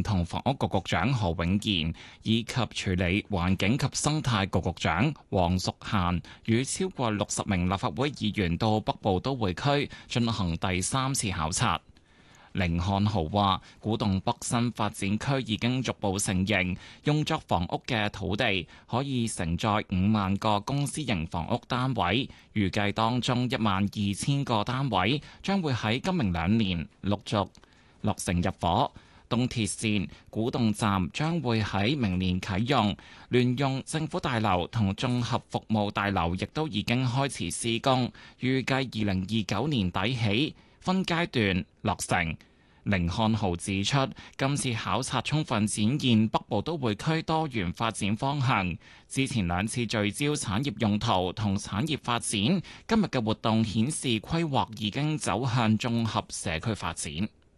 聯同房屋局局長何永賢以及處理環境及生態局局長黃淑嫻與超過60名立法會議員到北部都會區進行第3次考察。甯漢豪話：古洞北新發展區已經逐步成型，用作房屋嘅土地可以承載5萬個公私營房屋單位，預計當中12000個單位將會喺今明2年陸續落成入伙。東鐵線古洞站將會喺明年啟用，聯用政府大樓同綜合服務大樓亦都已經開始施工，預計2029年底起分階段落成。甯漢豪指出，今次考察充分展現北部都會區多元發展方向。之前2次聚焦產業用途同產業發展，今日嘅活動顯示規劃已經走向綜合社區發展。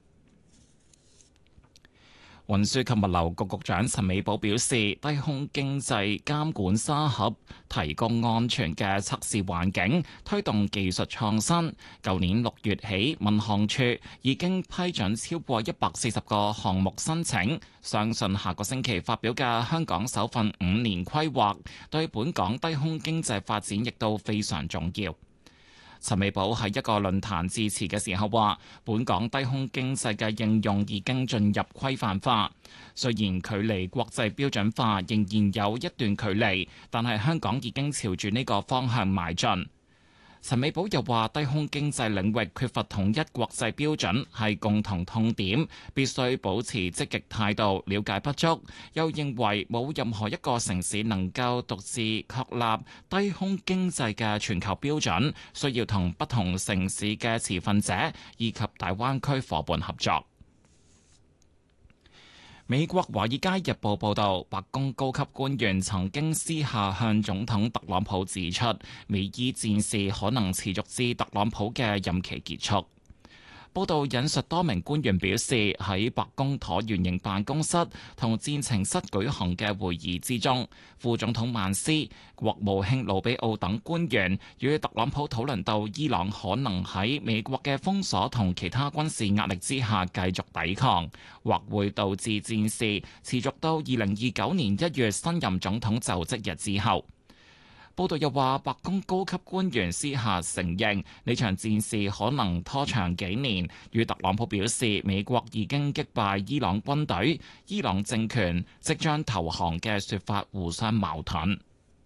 運輸及物流局局長陳美寶表示，低空經濟監管沙盒，提供安全嘅測試環境，推動技術創新。舊年6月起，民航處已經批准超過140個項目申請，相信下個星期發表嘅香港首份5年規劃，對本港低空經濟發展亦都非常重要。陳美寶喺一個論壇致辭嘅時候話，本港低空經濟嘅應用已經進入規範化，雖然距離國際標準化仍然有一段距離，但係香港已經朝住呢個方向邁進。陳美寶又話，低空經濟領域缺乏統一國際標準係共同痛點，必須保持積極態度，了解不足。又認為冇任何一個城市能夠獨自確立低空經濟嘅全球標準，需要同不同城市嘅持份者以及大灣區夥伴合作。美國《華爾街日報》報導，白宮高級官員曾經私下向總統特朗普指出，美伊戰事可能持續至特朗普嘅任期結束。報道引述多名官員表示，喺白宮橢圓形辦公室同戰情室舉行嘅會議之中，副總統曼斯、國務卿魯比奧等官員與特朗普討論到伊朗可能喺美國嘅封鎖同其他軍事壓力之下繼續抵抗，或會導致戰事持續到2029年1月新任總統就職日之後。報道又話，白宮高級官員私下承認呢場戰事可能拖長幾年，與特朗普表示美國已經擊敗伊朗軍隊，伊朗政權即將投降嘅說法互相矛盾。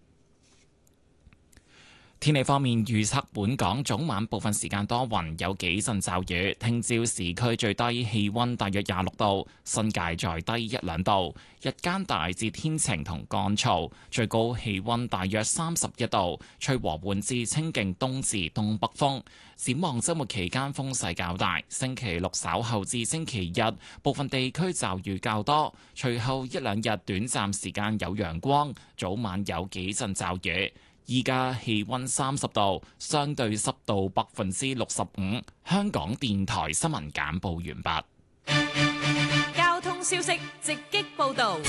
天氣方面預測，本港早晚部分時間多雲，有幾陣驟雨。聽朝市區最低氣溫大約26度，新界再低1-2度。日間大致天晴同乾燥，最高氣溫大約31度，吹和緩至清勁東至東北風。展望週末期間風勢較大，星期六稍後至星期日部分地區驟雨較多，隨後1-2日短暫時間有陽光，早晚有幾陣驟雨。依家氣溫30度，相對濕度65%。香港電台新聞簡報完畢。 交通消息直擊報導。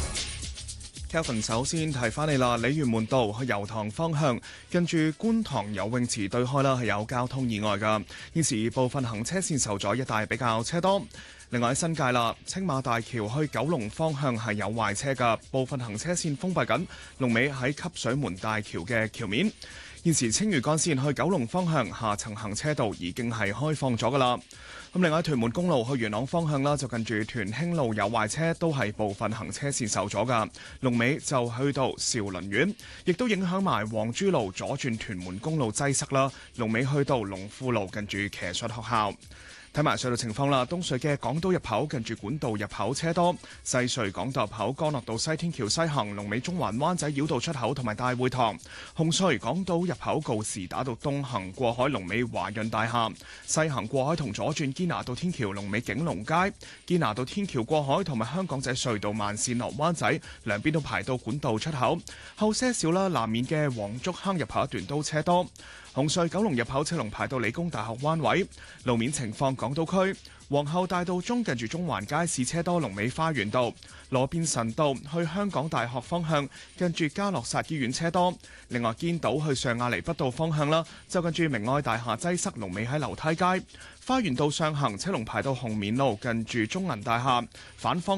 Kevin 首先提翻你啦，鯉魚門道去油塘方向，近住觀塘游泳池對開啦，係有交通意外㗎。現時部分行車線受阻，一帶比較車多。另外喺新界啦，青馬大橋去九龍方向係有壞車㗎，部分行車線封閉緊，龍尾喺汲水門大橋嘅橋面。現時青嶼幹線去九龍方向下層行車道已經係開放咗㗎啦。咁另外屯門公路去元朗方向啦，就近住屯興路有壞車，都係部分行車線受阻㗎。龍尾就去到兆麟苑，亦都影響埋黃珠路左轉屯門公路擠塞啦。龍尾去到龍富路近住騎術學校。睇埋隧道情況啦，東隧嘅港島入口近住管道入口車多，西隧港島入口干諾道西天橋西行龍尾中環灣仔繞道出口同埋大會堂，紅隧港島入口告士打道東行過海龍尾華潤大廈，西行過海同左轉堅拿道天橋龍尾景隆街，堅拿道天橋過海同埋香港仔隧道慢線落灣仔兩邊都排到管道出口，後些少啦，南面嘅黃竹坑入口一段都車多。紅隧九龍入口車龍排到理工大學灣位，路面情況港島區皇后大道中近住中環街市車多，龍尾花園道羅便臣道去香港大學方向近住嘉諾撒醫院車多。另外堅道去上亞厘畢道方向啦，就近住明愛大廈擠塞，龍尾喺樓梯街。花園道上行車龍排到紅棉路近住中銀大廈，反方